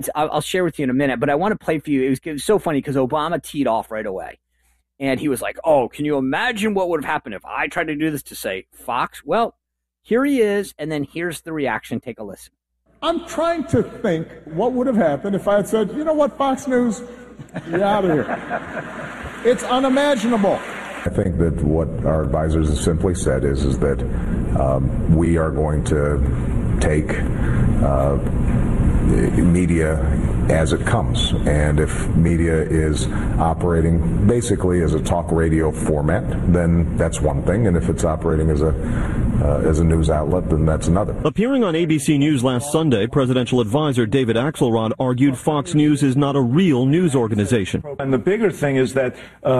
I'll share with you in a minute, but I want to play for you. It was so funny because Obama teed off right away. And he was like, oh, can you imagine what would have happened if I tried to do this to, say, Fox? Well, here he is, and then here's the reaction. Take a listen. I'm trying to think what would have happened if I had said, you know what, Fox News, you're out of here. It's unimaginable. I think that what our advisors have simply said is that we are going to take media as it comes, and if media is operating basically as a talk radio format, then that's one thing, and if it's operating as a news outlet, then that's another. Appearing on ABC News last Sunday, presidential advisor David Axelrod argued Fox News is not a real news organization. And the bigger thing is that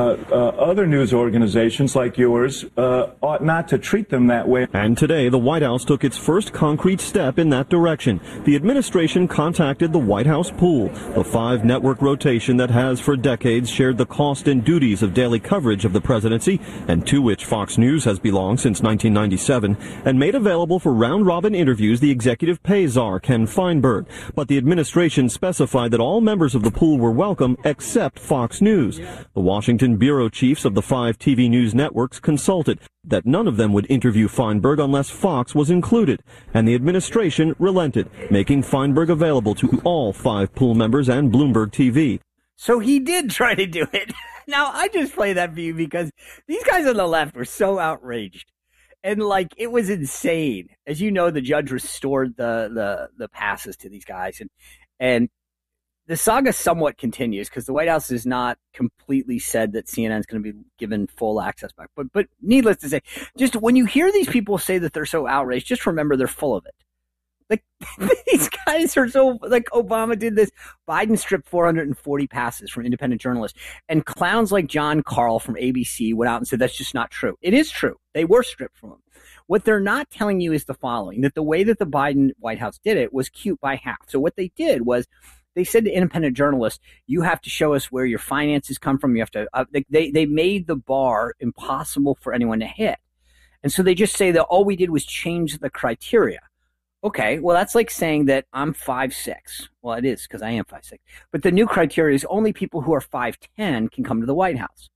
other news organizations like yours ought not to treat them that way. And today, the White House took its first concrete step in that direction. The administration contacted the White House Pool, the 5-network rotation that has for decades shared the cost and duties of daily coverage of the presidency, and to which Fox News has belonged since 1997, and made available for round-robin interviews the executive pay czar, Ken Feinberg. But the administration specified that all members of the pool were welcome except Fox News. The Washington bureau chiefs of the 5 TV news networks consulted that none of them would interview Feinberg unless Fox was included, and the administration relented, making Feinberg available to all 5 pool members and Bloomberg TV. So he did try to do it. Now, I just play that for you because these guys on the left were so outraged. And, like, it was insane. As you know, the judge restored the passes to these guys. And the saga somewhat continues because the White House has not completely said that CNN is going to be given full access back. But needless to say, just when you hear these people say that they're so outraged, just remember they're full of it. Like, these guys are so, like, Obama did this. Biden stripped 440 passes from independent journalists. And clowns like John Carl from ABC went out and said that's just not true. It is true. They were stripped from them. What they're not telling you is the following, that the way that the Biden White House did it was cute by half. So what they did was they said to independent journalists, you have to show us where your finances come from. You have to, they made the bar impossible for anyone to hit. And so they just say that all we did was change the criteria. Okay, well, that's like saying that I'm 5'6". Well, it is because I am 5'6". But the new criteria is only people who are 5'10" can come to the White House.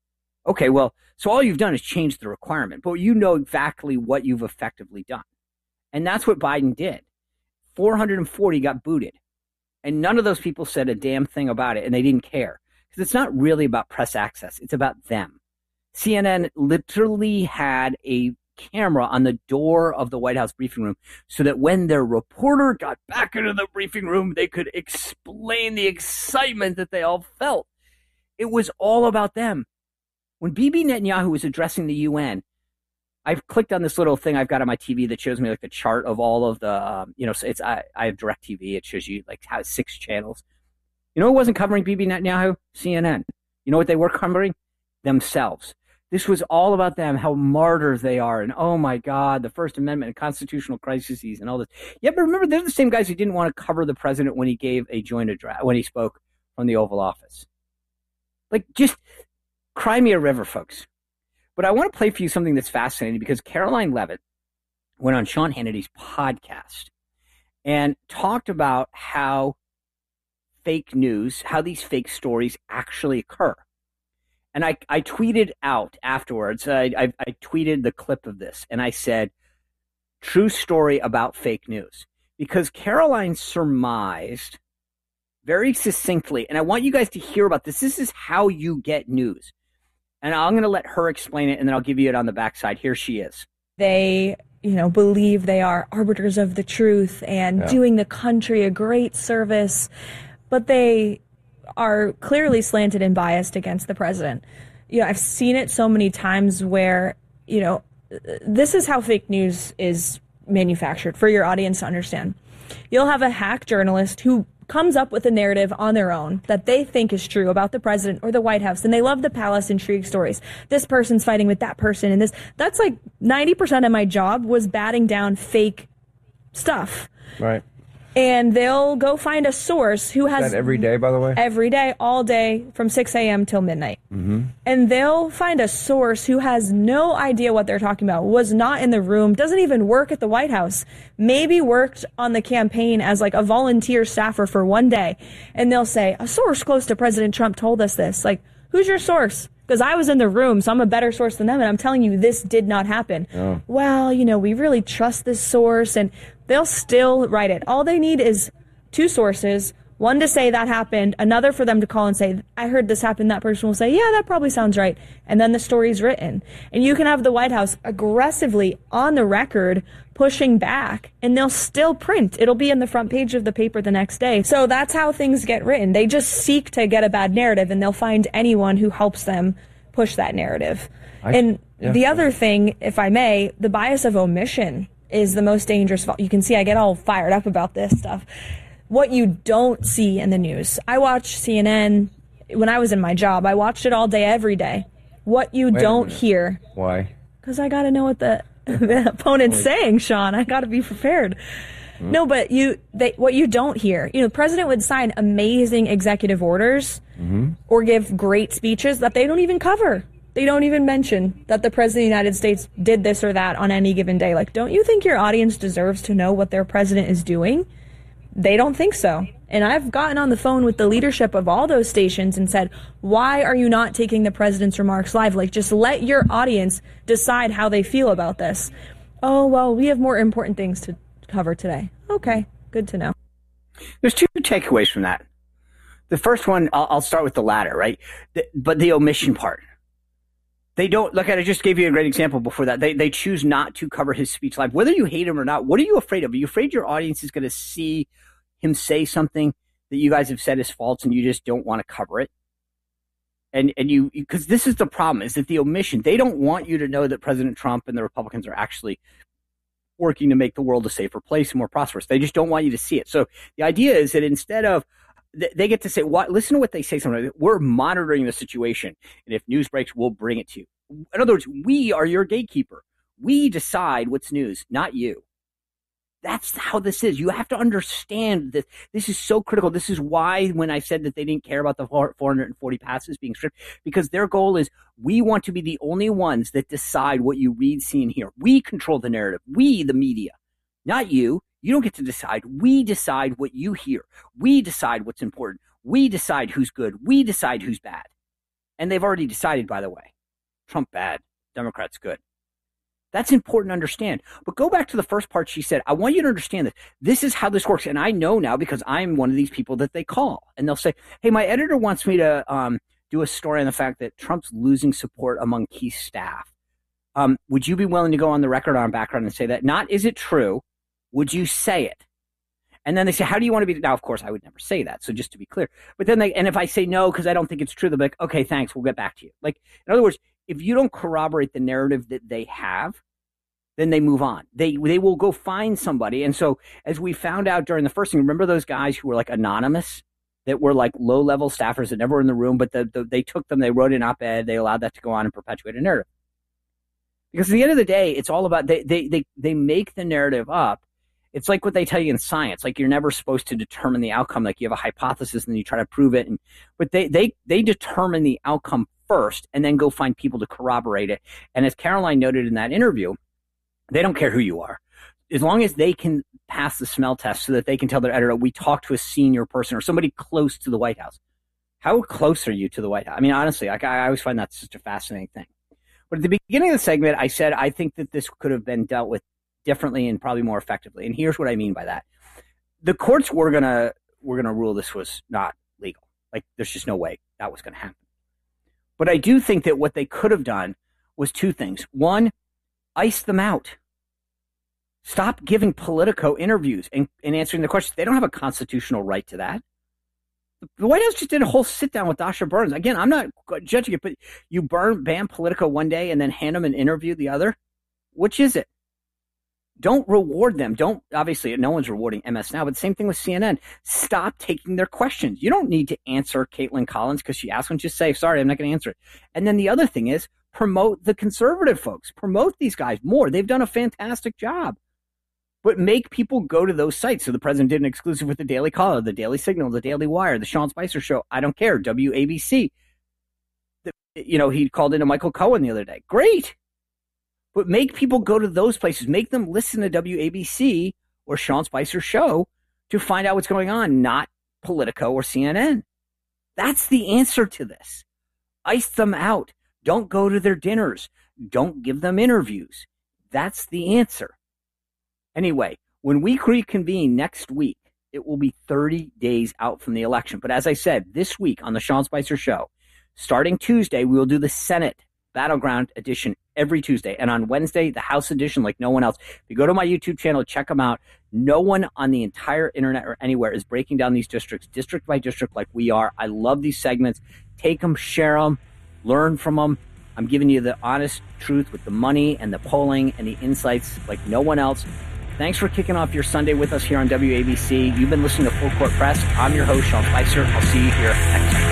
Okay, well, so all you've done is change the requirement, but you know exactly what you've effectively done. And that's what Biden did. 440 got booted. And none of those people said a damn thing about it, and they didn't care. Because it's not really about press access. It's about them. CNN literally had a camera on the door of the White House briefing room so that when their reporter got back into the briefing room, they could explain the excitement that they all felt. It was all about them. When Bibi Netanyahu was addressing the UN, I've clicked on this little thing I've got on my TV that shows me like the chart of all of the, so it's I have DirecTV. It shows you like how 6 channels. You know who wasn't covering Bibi Netanyahu? CNN. You know what they were covering? Themselves. This was all about them, how martyrs they are, and oh my God, the First Amendment and constitutional crises and all this. Yeah, but remember, they're the same guys who didn't want to cover the president when he gave a joint address, when he spoke from the Oval Office. Like, just cry me a river, folks. But I want to play for you something that's fascinating because Caroline Leavitt went on Sean Hannity's podcast and talked about how fake news, how these fake stories actually occur. And I tweeted out afterwards, I tweeted the clip of this, and I said, true story about fake news. Because Caroline surmised very succinctly, and I want you guys to hear about this. This is how you get news. And I'm going to let her explain it, and then I'll give you it on the backside. Here she is. They, believe they are arbiters of the truth and doing the country a great service, but they are clearly slanted and biased against the president. I've seen it so many times where, this is how fake news is manufactured for your audience to understand. You'll have a hack journalist who comes up with a narrative on their own that they think is true about the president or the White House, and they love the palace intrigue stories. This person's fighting with that person, and that's like 90% of my job was batting down fake stuff. Right. And they'll go find a source who has... Is that every day, by the way? Every day, all day, from 6 a.m. till midnight. Mm-hmm. And they'll find a source who has no idea what they're talking about, was not in the room, doesn't even work at the White House, maybe worked on the campaign as like a volunteer staffer for one day. And they'll say, a source close to President Trump told us this. Like, who's your source? Because I was in the room, so I'm a better source than them, and I'm telling you this did not happen. Oh. Well, we really trust this source, and they'll still write it. All they need is two sources, one to say that happened, another for them to call and say, I heard this happen. That person will say, yeah, that probably sounds right. And then the story's written. And you can have the White House aggressively on the record pushing back, and they'll still print. It'll be in the front page of the paper the next day. So that's how things get written. They just seek to get a bad narrative, and they'll find anyone who helps them push that narrative. The other thing, if I may, the bias of omission is the most dangerous. You can see I get all fired up about this stuff. What you don't see in the news. I watch CNN when I was in my job. I watched it all day, every day. What you don't hear. Why? Because I got to know what the opponent's saying, Sean. I got to be prepared. No, but what you don't hear. The president would sign amazing executive orders or give great speeches that they don't even cover. They don't even mention that the president of the United States did this or that on any given day. Like, don't you think your audience deserves to know what their president is doing? They don't think so. And I've gotten on the phone with the leadership of all those stations and said, why are you not taking the president's remarks live? Like, just let your audience decide how they feel about this. Oh, well, we have more important things to cover today. Okay, good to know. There's two takeaways from that. The first one, I'll start with the latter, right? But the omission part. They don't, look, I just gave you a great example before that. They choose not to cover his speech live. Whether you hate him or not, what are you afraid of? Are you afraid your audience is going to see him say something that you guys have said is false and you just don't want to cover it? And you, because this is the problem, is that the omission, they don't want you to know that President Trump and the Republicans are actually working to make the world a safer place and more prosperous. They just don't want you to see it. So the idea is that instead of, they get to say, "What? Listen to what they say." Sometimes we're monitoring the situation, and if news breaks, we'll bring it to you. In other words, we are your gatekeeper. We decide what's news, not you. That's how this is. You have to understand that this is so critical. This is why when I said that they didn't care about the 440 passes being stripped, because their goal is we want to be the only ones that decide what you read, see, and hear. We control the narrative. We, the media, not you. You don't get to decide. We decide what you hear. We decide what's important. We decide who's good. We decide who's bad. And they've already decided, by the way. Trump bad. Democrats good. That's important to understand. But go back to the first part she said. I want you to understand that this is how this works. And I know now because I'm one of these people that they call. And they'll say, hey, my editor wants me to do a story on the fact that Trump's losing support among key staff. Would you be willing to go on the record on background and say that? Not is it true? Would you say it? And then they say, how do you want to be? Now, of course, I would never say that. So just to be clear. But then and if I say no, because I don't think it's true, they'll be like, okay, thanks. We'll get back to you. Like, in other words, if you don't corroborate the narrative that they have, then they move on. They will go find somebody. And so as we found out during the first thing, remember those guys who were like anonymous, that were like low level staffers that never were in the room, but they took them, they wrote an op-ed, they allowed that to go on and perpetuate a narrative. Because at the end of the day, it's all about, they make the narrative up. It's like what they tell you in science. Like, you're never supposed to determine the outcome. Like, you have a hypothesis and then you try to prove it. But they determine the outcome first and then go find people to corroborate it. And as Caroline noted in that interview, they don't care who you are. As long as they can pass the smell test so that they can tell their editor, we talked to a senior person or somebody close to the White House. How close are you to the White House? I mean, honestly, I always find that such a fascinating thing. But at the beginning of the segment, I said I think that this could have been dealt with differently and probably more effectively. And here's what I mean by that. The courts were gonna rule this was not legal. Like, there's just no way that was gonna happen. But I do think that what they could have done was two things. One, ice them out. Stop giving Politico interviews and answering the questions. They don't have a constitutional right to that. The White House just did a whole sit down with Dasha Burns. Again, I'm not judging it, but you ban Politico one day and then hand them an interview the other. Which is it? Don't reward them. Obviously, no one's rewarding MS Now, but the same thing with CNN. Stop taking their questions. You don't need to answer Caitlin Collins because she asked one. Just say, sorry, I'm not going to answer it. And then the other thing is promote the conservative folks. Promote these guys more. They've done a fantastic job. But make people go to those sites. So the president did an exclusive with the Daily Caller, the Daily Signal, the Daily Wire, the Sean Spicer Show. I don't care. WABC. He called into Michael Cohen the other day. Great. But make people go to those places. Make them listen to WABC or Sean Spicer Show to find out what's going on, not Politico or CNN. That's the answer to this. Ice them out. Don't go to their dinners. Don't give them interviews. That's the answer. Anyway, when we reconvene next week, it will be 30 days out from the election. But as I said, this week on the Sean Spicer Show, starting Tuesday, we will do the Senate Battleground edition every Tuesday. And on Wednesday, the House edition like no one else. If you go to my YouTube channel, check them out. No one on the entire internet or anywhere is breaking down these districts, district by district like we are. I love these segments. Take them, share them, learn from them. I'm giving you the honest truth with the money and the polling and the insights like no one else. Thanks for kicking off your Sunday with us here on WABC. You've been listening to Full Court Press. I'm your host, Sean Spicer. I'll see you here next time.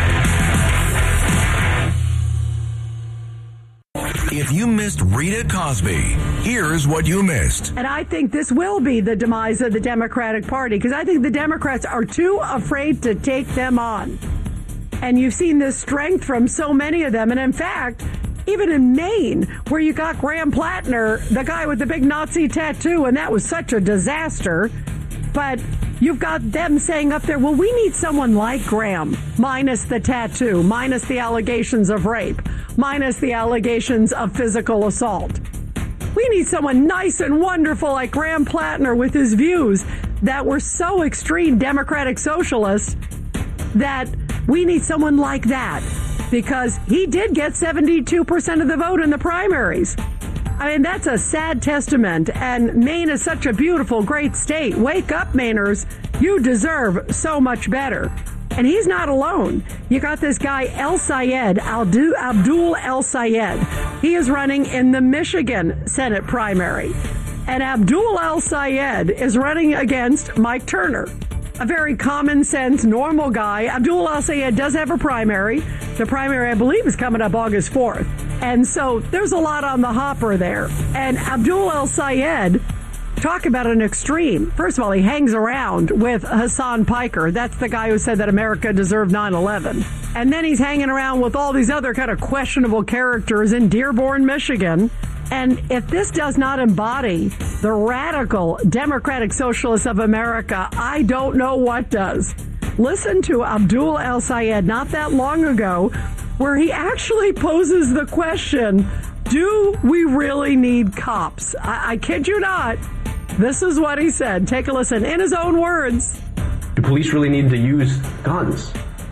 If you missed Rita Cosby, here's what you missed. And I think this will be the demise of the Democratic Party, because I think the Democrats are too afraid to take them on. And you've seen this strength from so many of them. And in fact, even in Maine, where you got Graham Plattner, the guy with the big Nazi tattoo, and that was such a disaster. But you've got them saying up there, well, we need someone like Graham, minus the tattoo, minus the allegations of rape, minus the allegations of physical assault. We need someone nice and wonderful like Graham Plattner with his views that were so extreme Democratic socialists that we need someone like that, because he did get 72% of the vote in the primaries. I mean, that's a sad testament. And Maine is such a beautiful, great state. Wake up, Mainers. You deserve so much better. And he's not alone. You got this guy, El Sayed, Abdul El Sayed. He is running in the Michigan Senate primary. And Abdul El Sayed is running against Mike Turner, a very common sense, normal guy. Abdul El Sayed does have a primary. The primary, I believe, is coming up August 4th. And so there's a lot on the hopper there. And Abdul El Sayed, talk about an extreme. First of all, he hangs around with Hassan Piker. That's the guy who said that America deserved 9/11. And then he's hanging around with all these other kind of questionable characters in Dearborn, Michigan. And if this does not embody the radical Democratic Socialists of America, I don't know what does. Listen to Abdul El Sayed not that long ago, where he actually poses the question, do we really need cops? I kid you not. This is what he said. Take a listen in his own words. Do police really need to use guns?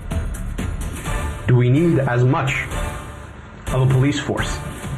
Do we need as much of a police force?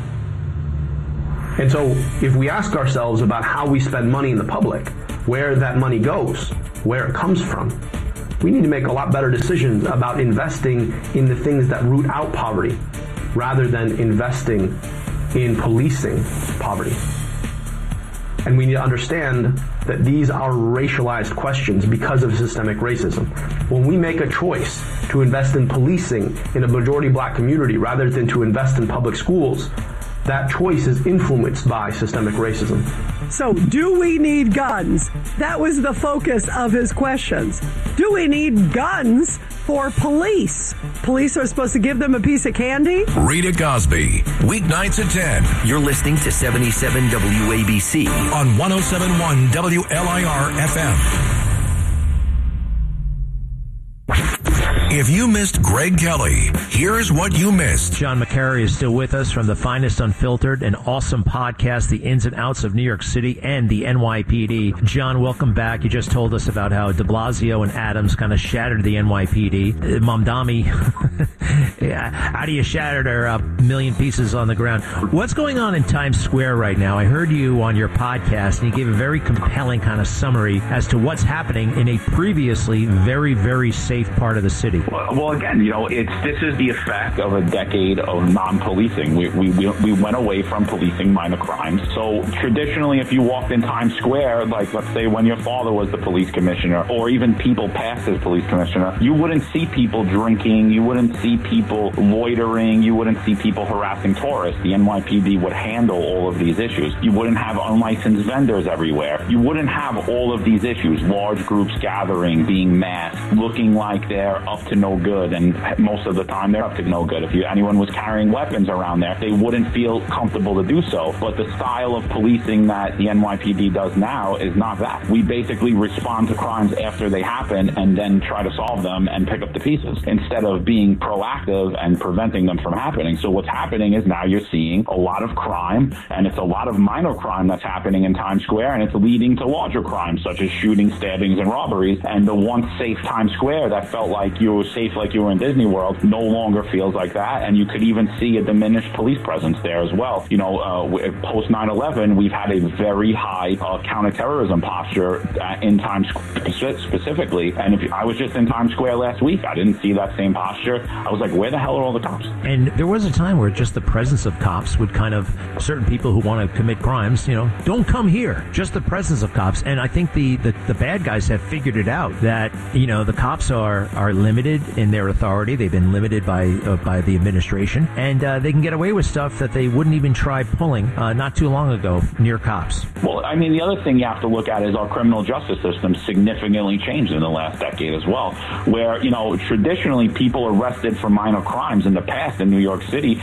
And so if we ask ourselves about how we spend money in the public, where that money goes, where it comes from, we need to make a lot better decisions about investing in the things that root out poverty rather than investing in policing poverty. And we need to understand that these are racialized questions because of systemic racism. When we make a choice to invest in policing in a majority black community rather than to invest in public schools, that choice is influenced by systemic racism. So, do we need guns? That was the focus of his questions. Do we need guns for police? Police are supposed to give them a piece of candy? Rita Cosby, weeknights at 10. You're listening to 77 WABC on 107.1 WLIR FM. If you missed Greg Kelly, here's what you missed. John McCary is still with us from the Finest Unfiltered, an awesome podcast, The Ins and Outs of New York City and the NYPD. John, welcome back. You just told us about how de Blasio and Adams kind of shattered the NYPD. Mamdani, how do you shatter her a million pieces on the ground? What's going on in Times Square right now? I heard you on your podcast, and you gave a very compelling kind of summary as to what's happening in a previously very, very safe part of the city. Well, again, this is the effect of a decade of non-policing. We went away from policing minor crimes. So traditionally, if you walked in Times Square, like let's say when your father was the police commissioner, or even people past as police commissioner, you wouldn't see people drinking, you wouldn't see people loitering, you wouldn't see people harassing tourists. The NYPD would handle all of these issues. You wouldn't have unlicensed vendors everywhere. You wouldn't have all of these issues, large groups gathering, being masked, looking like they're up to no good, and most of the time they're up to no good. If anyone was carrying weapons around there, they wouldn't feel comfortable to do so. But the style of policing that the NYPD does now is not that. We basically respond to crimes after they happen and then try to solve them and pick up the pieces instead of being proactive and preventing them from happening. So what's happening is now you're seeing a lot of crime, and it's a lot of minor crime that's happening in Times Square, and it's leading to larger crimes such as shootings, stabbings, and robberies. And the once safe Times Square that felt like you were safe, like you were in Disney World, no longer feels like that. And you could even see a diminished police presence there as well. Post 9/11, we've had a very high counterterrorism posture in Times Square specifically. And I was just in Times Square last week, I didn't see that same posture. I was like, where the hell are all the cops? And there was a time where just the presence of cops would kind of, certain people who want to commit crimes, don't come here. Just the presence of cops. And I think the bad guys have figured it out that, the cops are limited in their authority. They've been limited by the administration, and they can get away with stuff that they wouldn't even try pulling not too long ago near cops. Well, I mean, the other thing you have to look at is our criminal justice system significantly changed in the last decade as well, where, traditionally people arrested for minor crimes in the past in New York City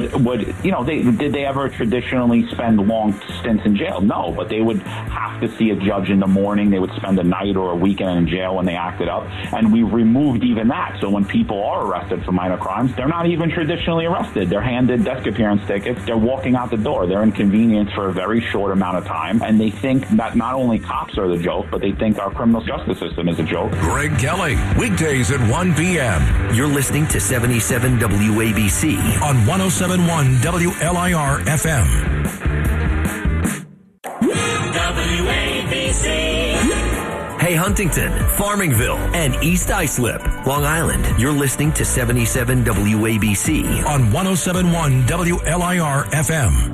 did they ever traditionally spend long stints in jail? No, but they would have to see a judge in the morning. They would spend a night or a weekend in jail when they acted up. And we've removed even that. So when people are arrested for minor crimes, they're not even traditionally arrested. They're handed desk appearance tickets. They're walking out the door. They're inconvenienced for a very short amount of time. And they think that not only cops are the joke, but they think our criminal justice system is a joke. Greg Kelly, weekdays at 1 p.m. You're listening to 77 WABC on 107.1 WLIR FM. WABC. Hey, Huntington, Farmingville, and East Islip, Long Island. You're listening to 77 WABC on 107.1 WLIR FM.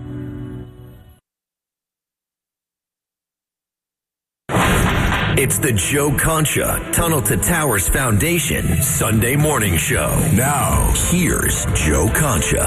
It's the Joe Concha Tunnel to Towers Foundation Sunday Morning Show. Now, here's Joe Concha.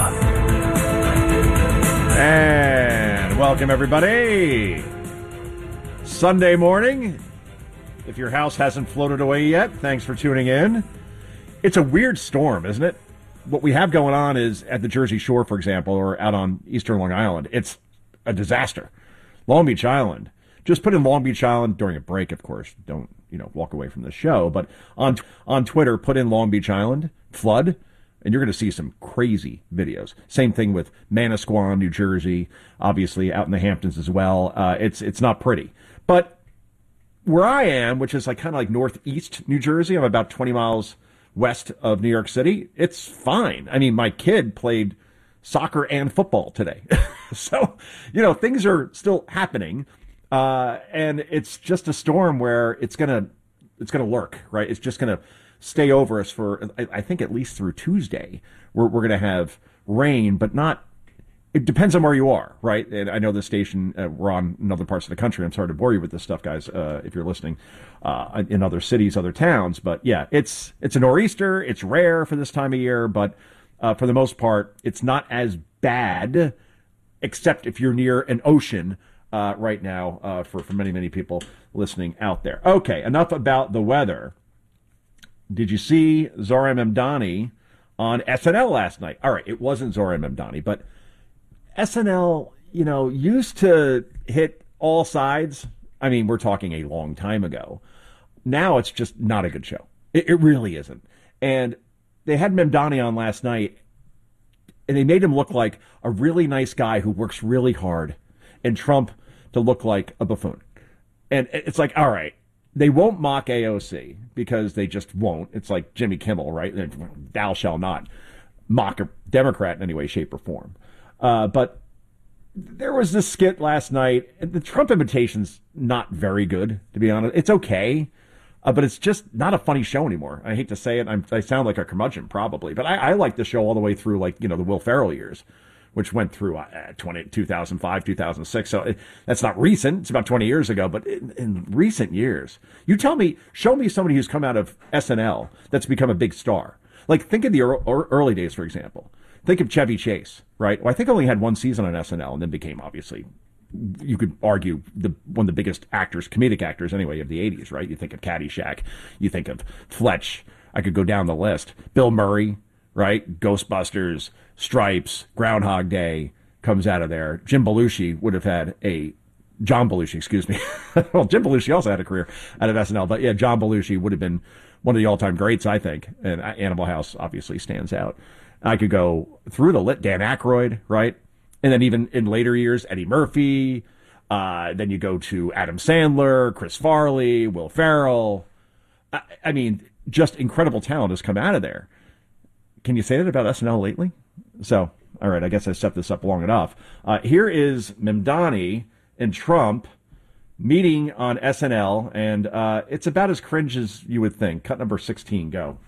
And welcome, everybody. Sunday morning. If your house hasn't floated away yet, thanks for tuning in. It's a weird storm, isn't it? What we have going on is at the Jersey Shore, for example, or out on eastern Long Island, it's a disaster. Long Beach Island. Just put in Long Beach Island during a break, of course. Don't, walk away from the show. But on Twitter, put in Long Beach Island, flood, and you're going to see some crazy videos. Same thing with Manasquan, New Jersey, obviously out in the Hamptons as well. It's not pretty. But where I am, which is kind of like northeast New Jersey, I'm about 20 miles west of New York City, it's fine. I mean, my kid played soccer and football today. So, things are still happening. And it's just a storm where it's gonna lurk, right? It's just gonna stay over us for, I think, at least through Tuesday. We're gonna have rain, but not. It depends on where you are, right? And I know the station, we're on in other parts of the country. I'm sorry to bore you with this stuff, guys, if you're listening in other cities, other towns. But yeah, it's a nor'easter. It's rare for this time of year, but for the most part, it's not as bad, except if you're near an ocean right now for many, many people listening out there. Okay, enough about the weather. Did you see Zohran Mamdani on SNL last night? All right, it wasn't Zohran Mamdani, but SNL, used to hit all sides. I mean, we're talking a long time ago. Now it's just not a good show. It really isn't. And they had Mamdani on last night, and they made him look like a really nice guy who works really hard, and Trump to look like a buffoon. And it's like, all right, they won't mock AOC because they just won't. It's like Jimmy Kimmel, right? Thou shall not mock a Democrat in any way, shape, or form. But there was this skit last night. The Trump imitation's not very good, to be honest. It's okay. But it's just not a funny show anymore. I hate to say it. I sound like a curmudgeon probably, but I like the show all the way through, like, the Will Ferrell years, which went through 2005, 2006. So that's not recent. It's about 20 years ago. But in recent years, show me somebody who's come out of SNL that's become a big star. Like, think of the early days, for example. Think of Chevy Chase, right? Well, I think only had one season on SNL and then became, obviously, you could argue, one of the biggest actors, comedic actors anyway, of the 80s, right? You think of Caddyshack. You think of Fletch. I could go down the list. Bill Murray, right? Ghostbusters, Stripes, Groundhog Day comes out of there. John Belushi, excuse me. Well, Jim Belushi also had a career out of SNL, but yeah, John Belushi would have been one of the all-time greats, I think. And Animal House obviously stands out. I could go through the lit. Dan Aykroyd, right? And then even in later years, Eddie Murphy. Then you go to Adam Sandler, Chris Farley, Will Ferrell. I mean, just incredible talent has come out of there. Can you say that about SNL lately? So, all right, I guess I set this up long enough. Here is Mamdani and Trump meeting on SNL, and it's about as cringe as you would think. Cut number 16, go.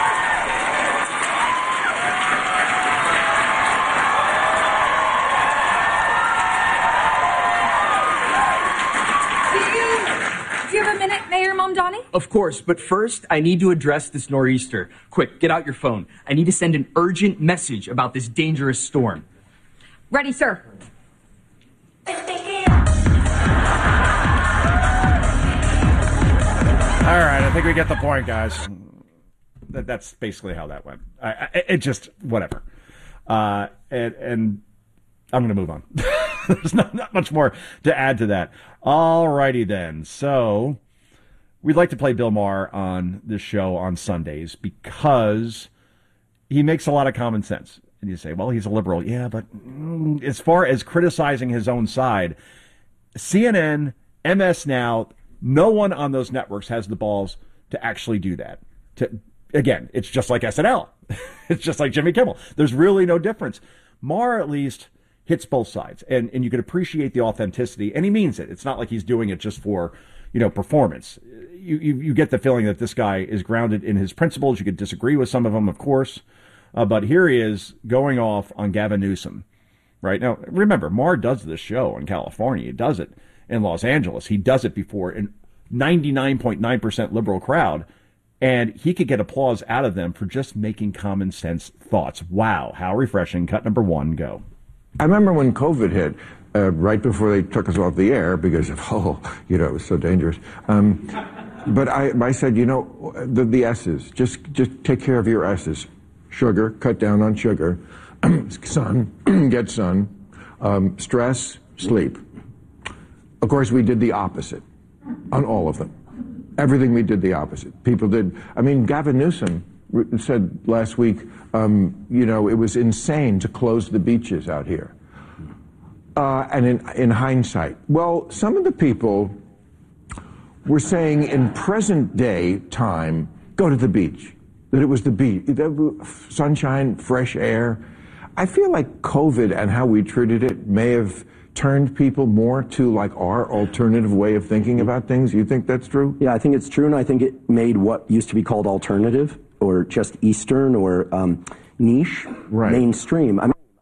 Mayor Mamdani? Of course, but first, I need to address this nor'easter. Quick, get out your phone. I need to send an urgent message about this dangerous storm. Ready, sir. All right, I think we get the point, guys. That's basically how that went. It just, whatever. And I'm going to move on. There's not much more to add to that. All righty then. So we'd like to play Bill Maher on this show on Sundays because he makes a lot of common sense. And you say, well, he's a liberal. Yeah, but as far as criticizing his own side, CNN, MS Now, no one on those networks has the balls to actually do that. Again, it's just like SNL. It's just like Jimmy Kimmel. There's really no difference. Maher, at least, hits both sides, and you can appreciate the authenticity, and he means it. It's not like he's doing it just for, performance. You get the feeling that this guy is grounded in his principles. You could disagree with some of them, of course, but here he is going off on Gavin Newsom. Right now, remember, Maher does this show in California. He does it in Los Angeles. He does it before a 99.9% liberal crowd, and he could get applause out of them for just making common sense thoughts. Wow, how refreshing. Cut number 1, go. I remember when COVID hit, right before they took us off the air because of, it was so dangerous. But I said, the S's, just take care of your S's. Sugar, cut down on sugar. Sun, get sun. Stress, sleep. Of course, we did the opposite on all of them. Everything we did the opposite. People did. Gavin Newsom said last week, it was insane to close the beaches out here. And in hindsight, well, some of the people were saying in present day time, go to the beach. That it was the beach, sunshine, fresh air. I feel like COVID and how we treated it may have turned people more to like our alternative way of thinking about things. You think that's true? Yeah, I think it's true, and I think it made what used to be called alternative or just Eastern or niche mainstream.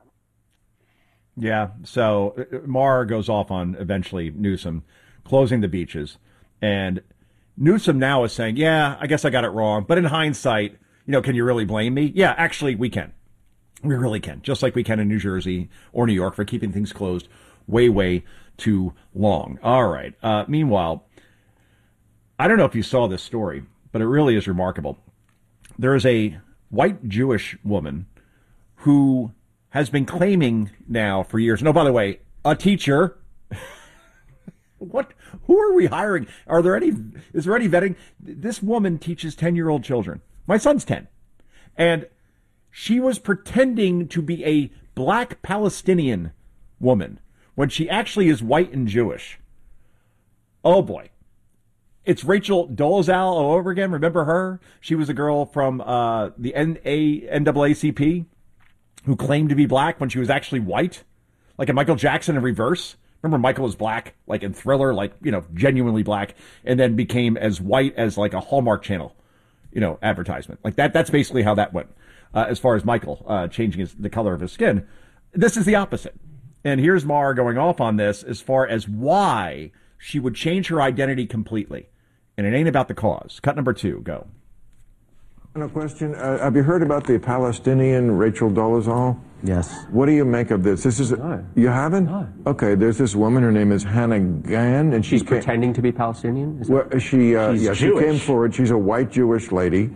Yeah, so Maher goes off on eventually Newsom closing the beaches, and Newsom now is saying, yeah, I guess I got it wrong, but in hindsight, can you really blame me? Yeah, actually, we can. We really can, just like we can in New Jersey or New York for keeping things closed way, way too long. All right. Meanwhile, I don't know if you saw this story, but it really is remarkable. There is a white Jewish woman who has been claiming now for years. No, by the way, a teacher. What? Who are we hiring? Is there any vetting? This woman teaches 10-year-old children. My son's 10. And she was pretending to be a black Palestinian woman when she actually is white and Jewish. Oh, boy. It's Rachel Dolezal all over again. Remember her? She was a girl from the NAACP who claimed to be black when she was actually white. Like a Michael Jackson in reverse. Remember Michael was black, like in Thriller, like, genuinely black, and then became as white as like a Hallmark Channel, advertisement. Like that's basically how that went, as far as Michael changing the color of his skin. This is the opposite. And here's Maher going off on this as far as why she would change her identity completely. And it ain't about the cause. Cut number 2, go. A question. Have you heard about the Palestinian Rachel Dolezal? Yes. What do you make of this? You haven't? No. Okay, there's this woman, her name is Hannah Gann, and she's pretending to be Palestinian? She came forward. She's a white Jewish lady.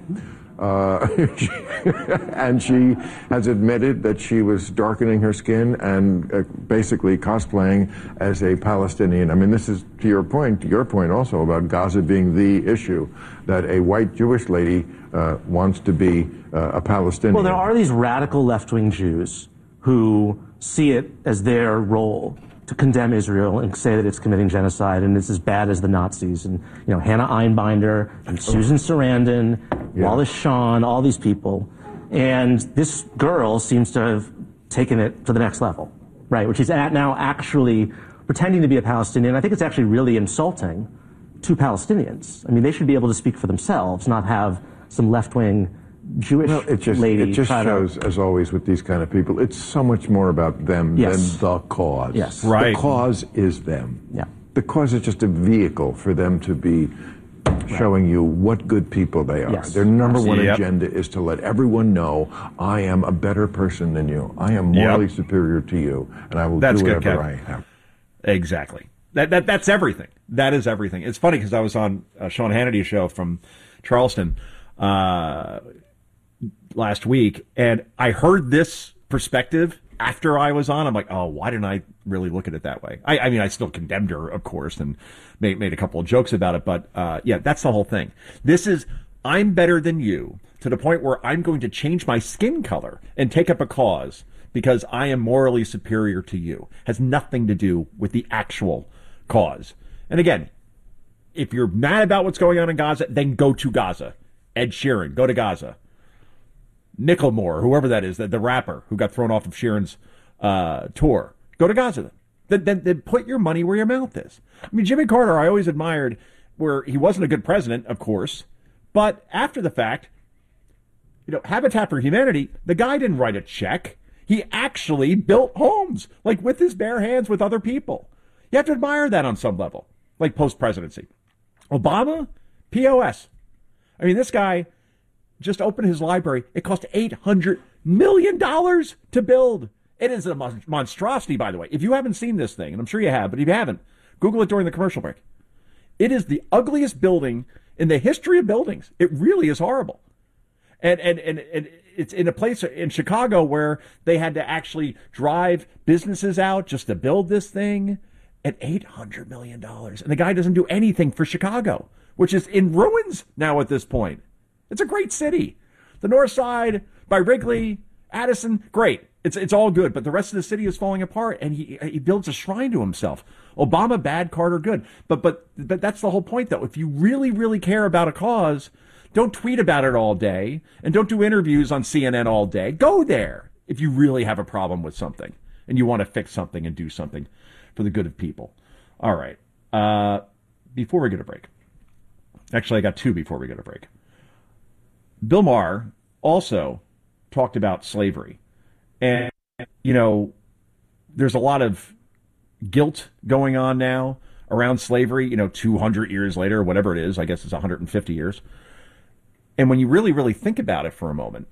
And she has admitted that she was darkening her skin and basically cosplaying as a Palestinian. I mean, this is to your point also about Gaza being the issue, that a white Jewish lady wants to be a Palestinian. Well, there are these radical left-wing Jews who see it as their role to condemn Israel and say that it's committing genocide and it's as bad as the Nazis. And, Hannah Einbinder and Susan Sarandon, Wallace Shawn, all these people. And this girl seems to have taken it to the next level, right? Which is now actually pretending to be a Palestinian. I think it's actually really insulting to Palestinians. I mean, they should be able to speak for themselves, not have some left-wing Jewish lady. It just shows, as always with these kind of people, it's so much more about them than the cause. Yes. Right. The cause is them. Yeah. The cause is just a vehicle for them to be showing you what good people they are. Yes. Their number one agenda is to let everyone know, I am a better person than you. I am morally superior to you, and I will do whatever I have. Exactly. That's everything. That is everything. It's funny because I was on Sean Hannity's show from Charleston last week, and I heard this perspective after I was on. I'm like, oh, why didn't I really look at it that way? I mean, I still condemned her, of course, and made a couple of jokes about it, but that's the whole thing. This is, I'm better than you, to the point where I'm going to change my skin color and take up a cause because I am morally superior to you. Has nothing to do with the actual cause. And again, if you're mad about what's going on in Gaza, then go to Gaza. Ed Sheeran, go to Gaza. Macklemore, whoever that is, the rapper who got thrown off of Sheeran's tour, go to Gaza then put your money where your mouth is. I mean, Jimmy Carter, I always admired, where he wasn't a good president, of course, but after the fact, Habitat for Humanity, the guy didn't write a check. He actually built homes, like with his bare hands with other people. You have to admire that on some level, like post-presidency. Obama, POS. I mean, this guy just opened his library. It cost $800 million to build. It is a monstrosity, by the way. If you haven't seen this thing, and I'm sure you have, but if you haven't, Google it during the commercial break. It is the ugliest building in the history of buildings. It really is horrible. And it's in a place in Chicago where they had to actually drive businesses out just to build this thing at $800 million. And the guy doesn't do anything for Chicago, which is in ruins now at this point. It's a great city. The North Side, by Wrigley, Addison, great. It's all good, but the rest of the city is falling apart, and he builds a shrine to himself. Obama, bad, Carter, good. But that's the whole point, though. If you really, really care about a cause, don't tweet about it all day, and don't do interviews on CNN all day. Go there if you really have a problem with something, and you want to fix something and do something for the good of people. All right. Before we get a break. Actually, I got two before we get a break. Bill Maher also talked about slavery. And, there's a lot of guilt going on now around slavery, 200 years later, whatever it is. I guess it's 150 years. And when you really, really think about it for a moment,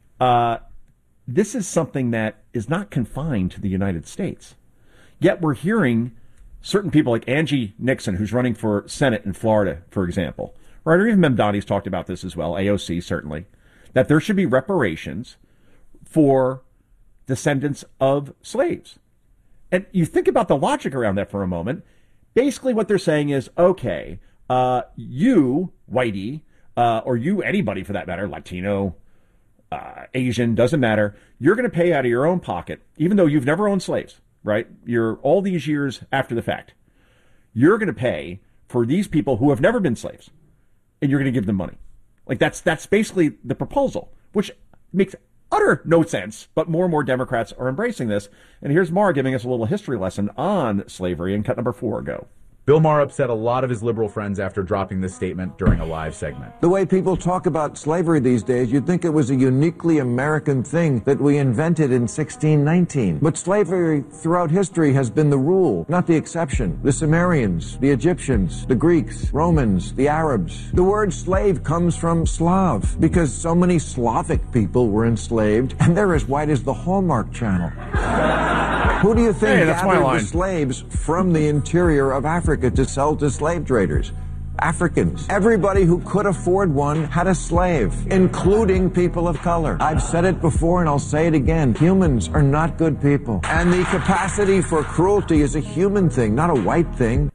this is something that is not confined to the United States. Yet we're hearing certain people like Angie Nixon, who's running for Senate in Florida, for example, right? Or even Memdani's talked about this as well, AOC certainly, that there should be reparations for descendants of slaves. And you think about the logic around that for a moment. Basically what they're saying is, okay, you, whitey, or you, anybody for that matter, Latino, Asian, doesn't matter, you're going to pay out of your own pocket, even though you've never owned slaves, right? You're all these years after the fact. You're going to pay for these people who have never been slaves, and you're going to give them money. Like that's basically the proposal, which makes utter no sense, but more and more Democrats are embracing this. And here's Maher giving us a little history lesson on slavery in cut number 4. Go. Bill Maher upset a lot of his liberal friends after dropping this statement during a live segment. The way people talk about slavery these days, you'd think it was a uniquely American thing that we invented in 1619. But slavery throughout history has been the rule, not the exception. The Sumerians, the Egyptians, the Greeks, Romans, the Arabs. The word slave comes from Slav, because so many Slavic people were enslaved, and they're as white as the Hallmark Channel. Who do you think gathered the slaves from the interior of Africa to sell to slave traders? Africans. Everybody who could afford one had a slave, including people of color. I've said it before and I'll say it again. Humans are not good people. And the capacity for cruelty is a human thing, not a white thing.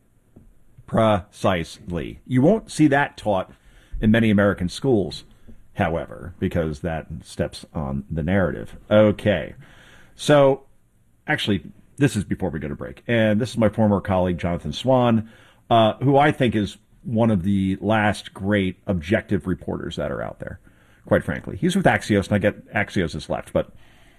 Precisely. You won't see that taught in many American schools, however, because that steps on the narrative. Okay. So, actually, this is before we go to break. And this is my former colleague, Jonathan Swan, who I think is one of the last great objective reporters that are out there, quite frankly. He's with Axios, and I get Axios is left. But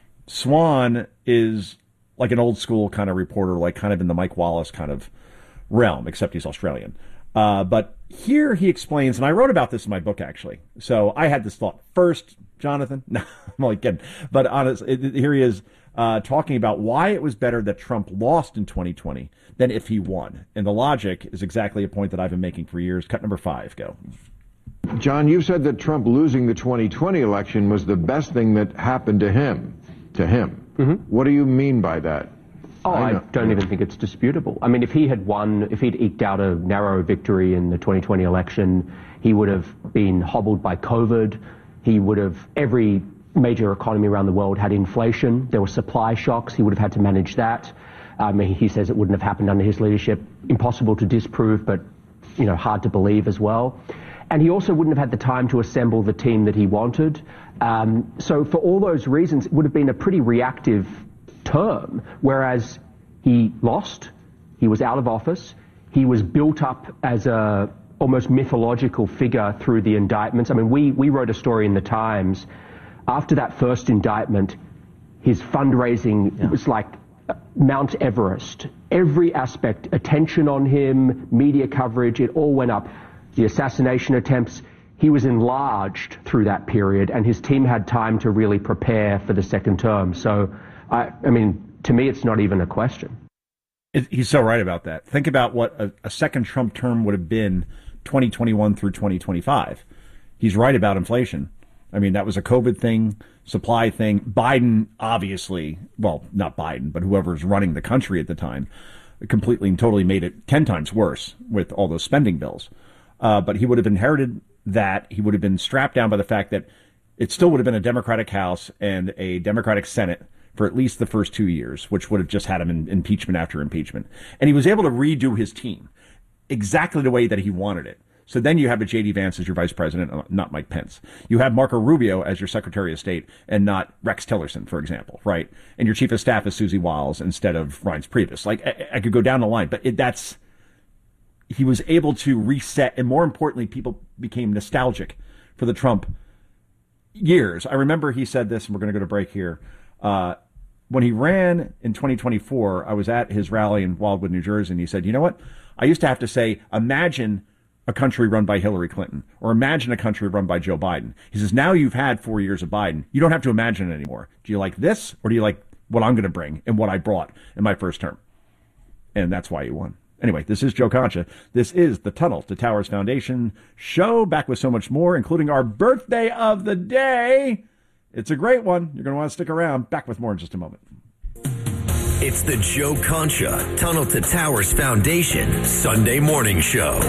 Swan is like an old school kind of reporter, like kind of in the Mike Wallace kind of realm, except he's Australian. But here he explains, and I wrote about this in my book, actually. So I had this thought first, Jonathan. No, I'm only kidding. But here he is. Talking about why it was better that Trump lost in 2020 than if he won. And the logic is exactly a point that I've been making for years. Cut number 5, go. John, you said that Trump losing the 2020 election was the best thing that happened to him. Mm-hmm. What do you mean by that? Oh, I don't even think it's disputable. I mean, if he had won, if he'd eked out a narrow victory in the 2020 election, he would have been hobbled by COVID. He would have, every major economy around the world had inflation. There were supply shocks. He would have had to manage that. He says it wouldn't have happened under his leadership. Impossible to disprove, but hard to believe as well. And he also wouldn't have had the time to assemble the team that he wanted. So for all those reasons, it would have been a pretty reactive term, whereas he lost, he was out of office, he was built up as a almost mythological figure through the indictments. I mean, we wrote a story in the Times. After that first indictment, his fundraising was like Mount Everest. Every aspect, attention on him, media coverage, it all went up. The assassination attempts, he was enlarged through that period, and his team had time to really prepare for the second term. So, I mean, to me, it's not even a question. He's so right about that. Think about what a second Trump term would have been 2021 through 2025. He's right about inflation. I mean, that was a COVID thing, supply thing. Biden, obviously, well, not Biden, but whoever's running the country at the time, completely and totally made it 10 times worse with all those spending bills. But he would have inherited that. He would have been strapped down by the fact that it still would have been a Democratic House and a Democratic Senate for at least the first 2 years, which would have just had him in impeachment after impeachment. And he was able to redo his team exactly the way that he wanted it. So then you have a J.D. Vance as your vice president, not Mike Pence. You have Marco Rubio as your Secretary of State and not Rex Tillerson, for example, right? And your chief of staff is Susie Wiles instead of Reince Priebus. Like, I could go down the line, but he was able to reset, and more importantly, people became nostalgic for the Trump years. I remember he said this, and we're going to go to break here. When he ran in 2024, I was at his rally in Wildwood, New Jersey, and he said, you know what? I used to have to say, imagine a country run by Hillary Clinton, or imagine a country run by Joe Biden. He says, now you've had 4 years of Biden. You don't have to imagine it anymore. Do you like this, or do you like what I'm going to bring and what I brought in my first term? And that's why he won. Anyway, this is Joe Concha. This is the Tunnel to Towers Foundation show, back with so much more, including our birthday of the day. It's a great one. You're going to want to stick around. Back with more in just a moment. It's the Joe Concha Tunnel to Towers Foundation Sunday Morning Show.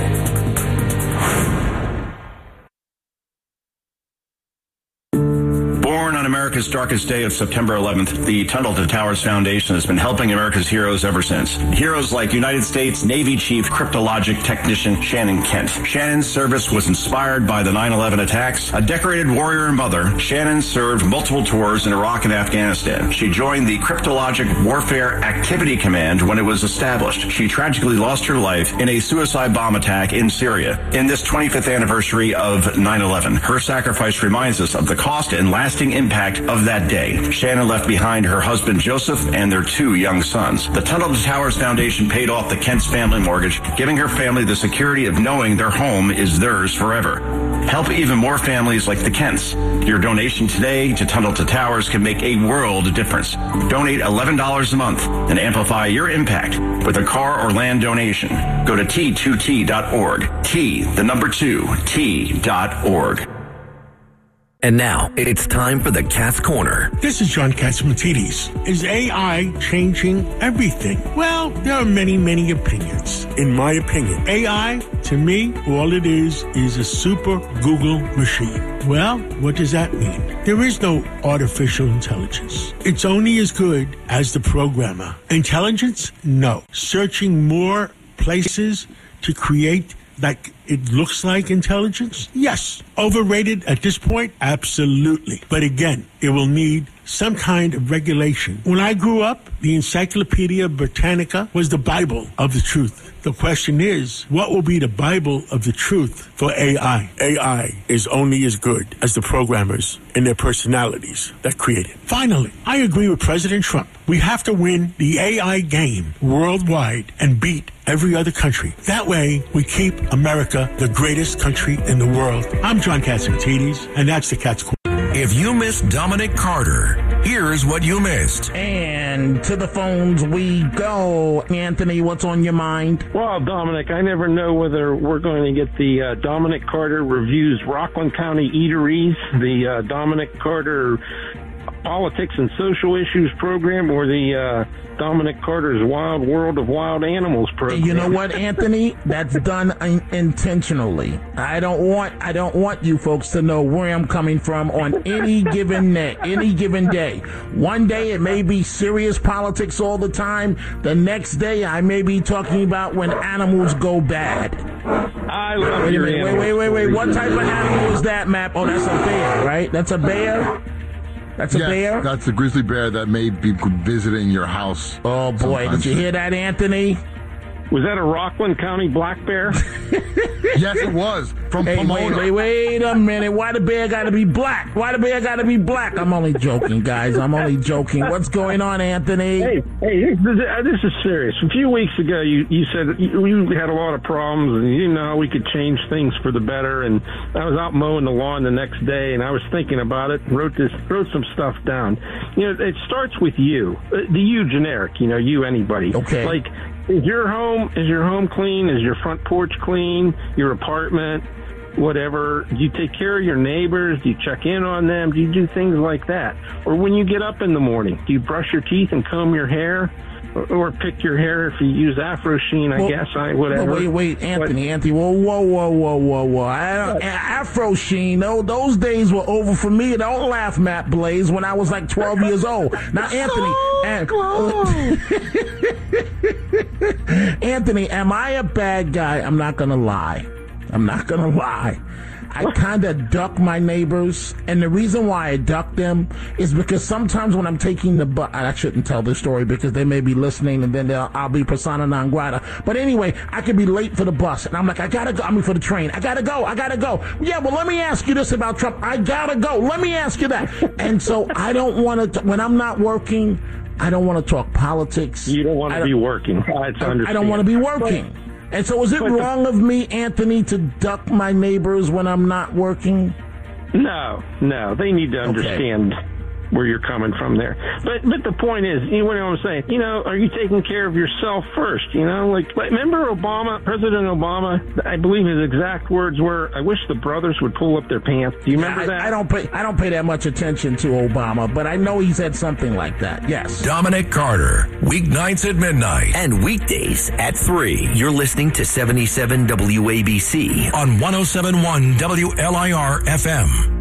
Born on America's darkest day of September 11th, the Tunnel to Towers Foundation has been helping America's heroes ever since. Heroes like United States Navy Chief Cryptologic Technician Shannon Kent. Shannon's service was inspired by the 9/11 attacks. A decorated warrior and mother, Shannon served multiple tours in Iraq and Afghanistan. She joined the Cryptologic Warfare Activity Command when it was established. She tragically lost her life in a suicide bomb attack in Syria. In this 25th anniversary of 9/11, her sacrifice reminds us of the cost and lasting impact impact of that day. Shannon left behind her husband Joseph and their 2 young sons. The Tunnel to Towers Foundation paid off the Kent's family mortgage, giving her family the security of knowing their home is theirs forever. Help even more families like the Kents. Your donation today to Tunnel to Towers can make a world of difference. Donate $11 a month and amplify your impact with a car or land donation. Go to T2T.org. T2T.org. And now, it's time for the Cat's Corner. This is John Catsimatidis. Is AI changing everything? Well, there are many, many opinions. In my opinion, AI, to me, all it is a super Google machine. Well, what does that mean? There is no artificial intelligence. It's only as good as the programmer. Intelligence? No. Searching more places to create like it looks like intelligence? Yes. Overrated at this point? Absolutely. But again, it will need some kind of regulation. When I grew up, the Encyclopedia Britannica was the Bible of the truth. The question is, what will be the Bible of the truth for AI? AI is only as good as the programmers and their personalities that create it. Finally, I agree with President Trump. We have to win the AI game worldwide and beat every other country. That way, we keep America the greatest country in the world. I'm John Catsimatidis, and that's the Cat's Corner. If you missed Dominic Carter, here's what you missed. And to the phones we go. Anthony, what's on your mind? Well, Dominic, I never know whether we're going to get the Dominic Carter Reviews Rockland County Eateries, the Dominic Carter Politics and Social Issues program, or the Dominic Carter's Wild World of Wild Animals program. You know what, Anthony? That's done intentionally. I don't want you folks to know where I'm coming from on any given day. One day it may be serious politics all the time. The next day I may be talking about when animals go bad. I love your animals. Wait. What type of animal is that, Map? Oh, that's a bear, right? That's a bear? That's a bear? That's a grizzly bear that may be visiting your house. Oh, boy. Did you hear that, Anthony? Was that a Rockland County black bear? Yes, it was. From Pomona. Wait a minute. Why the bear got to be black? I'm only joking, guys. I'm only joking. What's going on, Anthony? Hey, this is serious. A few weeks ago, you said you had a lot of problems, and you know how we could change things for the better. And I was out mowing the lawn the next day, and I was thinking about it, wrote some stuff down. You know, it starts with you, the you generic. You know, you anybody. Okay. Like, is your home clean? Is your front porch clean? Your apartment, whatever? Do you take care of your neighbors? Do you check in on them? Do you do things like that? Or when you get up in the morning, do you brush your teeth and comb your hair? Or pick your hair if you use Afro Sheen, whatever. Wait, Anthony, whoa. Afro Sheen, those days were over for me. Don't laugh, Matt Blaze, when I was like 12 years old. Now, Anthony, Anthony, am I a bad guy? I'm not going to lie. I kind of duck my neighbors, and the reason why I duck them is because sometimes when I'm taking the bus, I shouldn't tell this story because they may be listening, and then I'll be persona non grata. But anyway, I could be late for the bus, and I'm like, for the train. I gotta go. Yeah, well, let me ask you this about Trump. I gotta go. Let me ask you that. And so I don't want to, when I'm not working, I don't want to talk politics. You don't want to be working. I don't want to be working. And so is it wrong of me, Anthony, to duck my neighbors when I'm not working? No. They need to understand where you're coming from there. But the point is, you know what I'm saying? You know, are you taking care of yourself first? You know, like remember President Obama, I believe his exact words were, "I wish the brothers would pull up their pants." Do you remember that? I don't pay that much attention to Obama, but I know he said something like that. Yes. Dominic Carter, weeknights at midnight and weekdays at 3. You're listening to 77 WABC on 107.1 WLIR FM.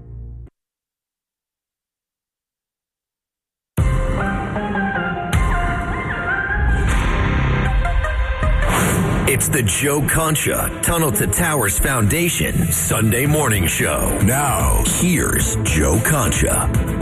It's the Joe Concha Tunnel to Towers Foundation Sunday Morning Show. Now, here's Joe Concha.